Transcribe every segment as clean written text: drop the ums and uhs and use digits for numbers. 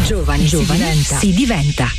Giovani si diventa.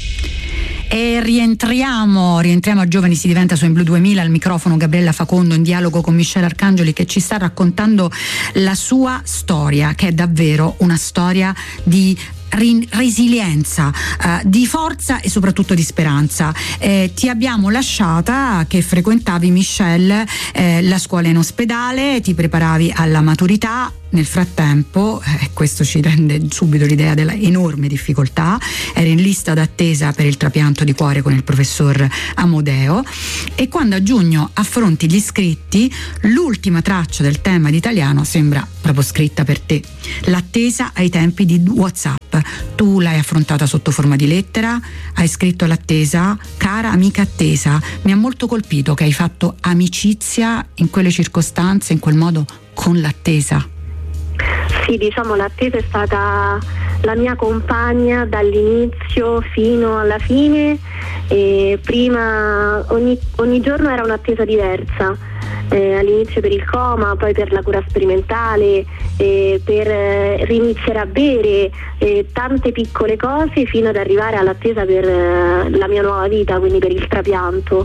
E rientriamo a Giovani si diventa su In Blu 2000, al microfono Gabriella Facondo in dialogo con Michele Arcangeli, che ci sta raccontando la sua storia, che è davvero una storia di resilienza, di forza e soprattutto di speranza. Ti abbiamo lasciata che frequentavi, Michele, la scuola in ospedale, ti preparavi alla maturità. Nel frattempo, questo ci rende subito l'idea della enorme difficoltà, eri in lista d'attesa per il trapianto di cuore con il professor Amodeo, e quando a giugno affronti gli iscritti, l'ultima traccia del tema d'italiano sembra proprio scritta per te. L'attesa ai tempi di WhatsApp. Tu l'hai affrontata sotto forma di lettera, hai scritto all'attesa: cara amica attesa, mi ha molto colpito che hai fatto amicizia in quelle circostanze, in quel modo, con l'attesa. Sì, diciamo l'attesa è stata la mia compagna dall'inizio fino alla fine, e prima ogni giorno era un'attesa diversa. All'inizio per il coma, poi per la cura sperimentale, per riniziare a bere, tante piccole cose fino ad arrivare all'attesa per la mia nuova vita, quindi per il trapianto.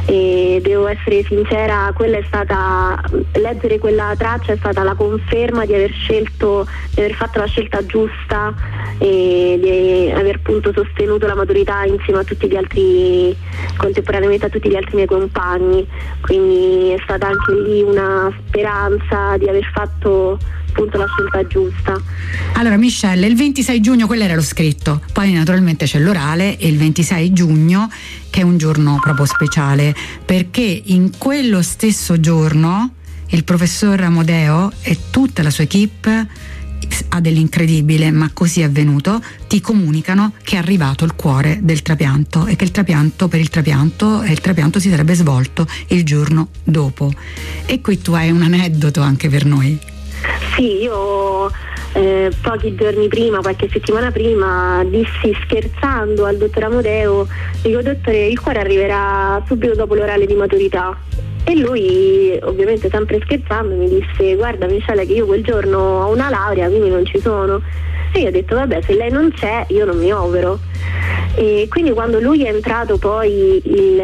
E devo essere sincera, quella è stata, leggere quella traccia è stata la conferma di aver fatto la scelta giusta e di aver appunto sostenuto la maturità insieme a tutti gli altri, contemporaneamente a tutti gli altri miei compagni. Quindi è stata anche lì una speranza di aver fatto appunto la scelta giusta. Allora, Michele, il 26 giugno quello era lo scritto, poi naturalmente c'è l'orale, e il 26 giugno, che è un giorno proprio speciale, perché in quello stesso giorno il professor Amodeo e tutta la sua equipe, ha dell'incredibile, ma così è avvenuto, ti comunicano che è arrivato il cuore del trapianto e che il trapianto si sarebbe svolto il giorno dopo. E qui tu hai un aneddoto anche per noi. Sì, io pochi giorni prima, qualche settimana prima, dissi scherzando al dottor Amodeo, dico: dottore, il cuore arriverà subito dopo l'orale di maturità. E lui, ovviamente sempre scherzando, mi disse: guarda Michele, che io quel giorno ho una laurea, quindi non ci sono. E io ho detto: vabbè, se lei non c'è io non mi opero. E quindi quando lui è entrato poi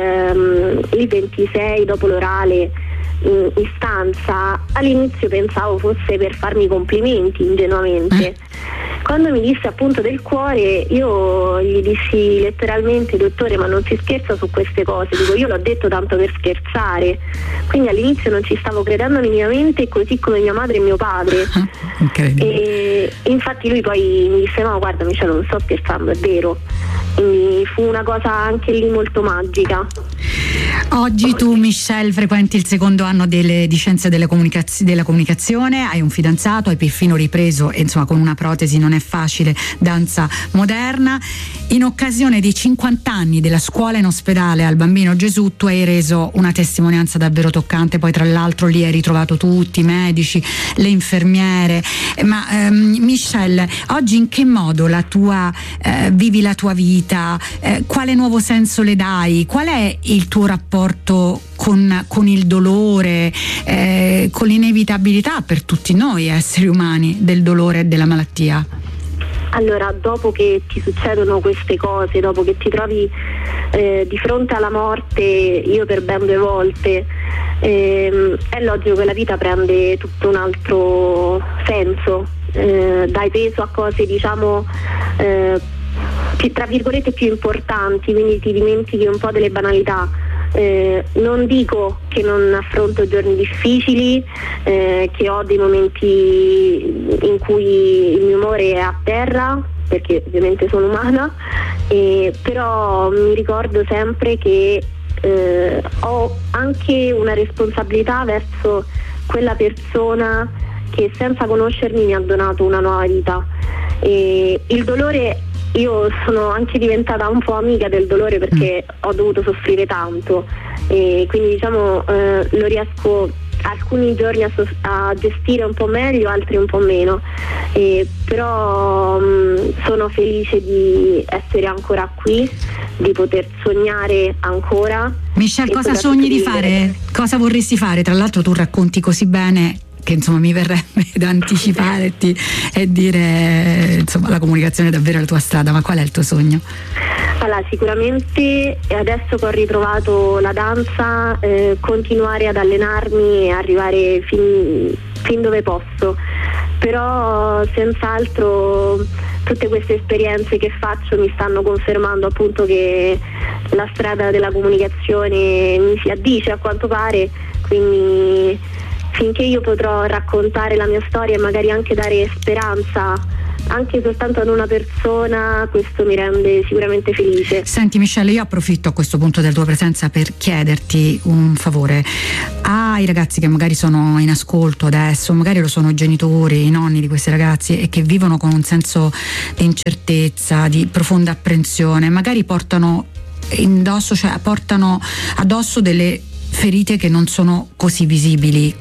il 26 dopo l'orale in stanza, all'inizio pensavo fosse per farmi complimenti, ingenuamente. Quando mi disse appunto del cuore, io gli dissi letteralmente: dottore, ma non si scherza su queste cose. Dico, io l'ho detto tanto per scherzare. Quindi all'inizio non ci stavo credendo minimamente, così come mia madre e mio padre. E infatti lui poi mi disse: no, guarda Michele, non sto scherzando, è vero. Quindi fu una cosa anche lì molto magica. Oggi tu, Michele, frequenti il secondo anno di scienze della comunicazione, hai un fidanzato, hai perfino ripreso, e insomma con una protesi non è facile, danza moderna. In occasione dei 50 anni della scuola in ospedale al Bambino Gesù, tu hai reso una testimonianza davvero toccante. Poi tra l'altro lì hai ritrovato tutti i medici, le infermiere. Ma Michele, oggi in che modo vivi la tua vita? Quale nuovo senso le dai? Qual è il tuo rapporto con il dolore, con l'inevitabilità per tutti noi esseri umani del dolore e della malattia? Allora, dopo che ti succedono queste cose, dopo che ti trovi di fronte alla morte, io per ben 2 volte, è logico che la vita prende tutto un altro senso, dai peso a cose, diciamo, tra virgolette più importanti, quindi ti dimentichi un po' delle banalità. Non dico che non affronto giorni difficili, che ho dei momenti in cui il mio umore è a terra, perché ovviamente sono umana, però mi ricordo sempre che ho anche una responsabilità verso quella persona che senza conoscermi mi ha donato una nuova vita. Il dolore, io sono anche diventata un po' amica del dolore, perché ho dovuto soffrire tanto, e quindi diciamo lo riesco alcuni giorni a gestire un po' meglio, altri un po' meno, però sono felice di essere ancora qui, di poter sognare ancora. Michele, cosa sogni di fare? Cosa vorresti fare? Tra l'altro tu racconti così bene che insomma mi verrebbe da anticiparti e dire insomma la comunicazione è davvero la tua strada, ma qual è il tuo sogno? Allora, sicuramente adesso che ho ritrovato la danza, continuare ad allenarmi e arrivare fin dove posso, però senz'altro tutte queste esperienze che faccio mi stanno confermando appunto che la strada della comunicazione mi si addice a quanto pare, quindi finché io potrò raccontare la mia storia e magari anche dare speranza anche soltanto ad una persona, questo mi rende sicuramente felice. Senti Michelle, io approfitto a questo punto della tua presenza per chiederti un favore ai ragazzi che magari sono in ascolto adesso, magari lo sono i genitori, i nonni di questi ragazzi e che vivono con un senso di incertezza, di profonda apprensione, magari portano addosso delle ferite che non sono così visibili